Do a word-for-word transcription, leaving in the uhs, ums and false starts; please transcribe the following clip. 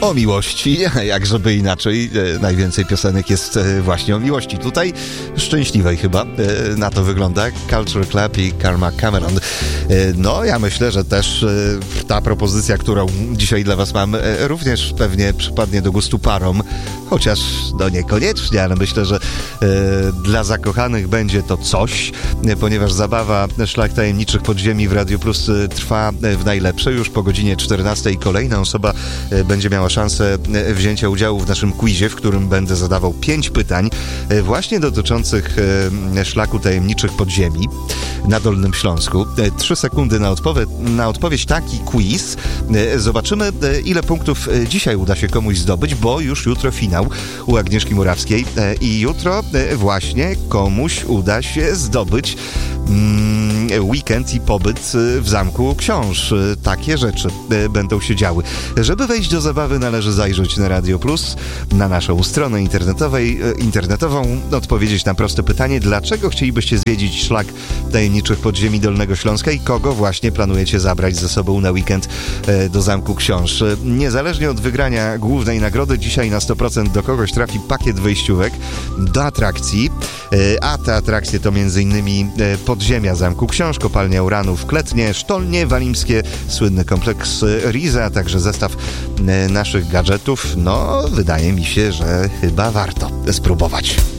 o miłości, jak żeby inaczej. Najwięcej piosenek jest właśnie o miłości. Tutaj szczęśliwej chyba na to wygląda. Culture Club i Karma Cameron. No, ja myślę, że też ta propozycja, którą dzisiaj dla was mam, również pewnie przypadnie do gustu parom, chociaż no niekoniecznie, ale myślę, że dla zakochanych będzie to coś, ponieważ zabawa Szlak Tajemniczych Podziemi w Radio Plus trwa w najlepsze. Już po godzinie czternastej kolejna osoba będzie miała szansę wzięcia udziału w naszym quizie, w którym będę zadawał pięć pytań właśnie dotyczących Szlaku Tajemniczych Podziemi na Dolnym Śląsku. Trzy sekundy na, odpowie- na odpowiedź. Taki quiz. Zobaczymy, ile punktów dzisiaj uda się komuś zdobyć, bo już jutro finał u Agnieszki Murawskiej i jutro właśnie komuś uda się zdobyć mm, weekend i pobyt w Zamku Książ. Takie rzeczy będą się działy. Żeby wejść do zabawy, należy zajrzeć na Radio Plus, na naszą stronę internetowej, internetową, odpowiedzieć na proste pytanie, dlaczego chcielibyście zwiedzić Szlak Tajemniczych Podziemi Dolnego Śląska i kogo właśnie planujecie zabrać ze sobą na weekend do Zamku Książ. Niezależnie od wygrania głównej nagrody, dzisiaj na sto procent do kogoś trafi pakiet wejściówek do atrakcji, a te atrakcje to m.in. podziemia Zamku Książ, kopalnia uranu w Kletnie, Sztolnie Walimskie, słynny kompleks Riza, a także zestaw naszych gadżetów. No, wydaje mi się, że chyba warto spróbować.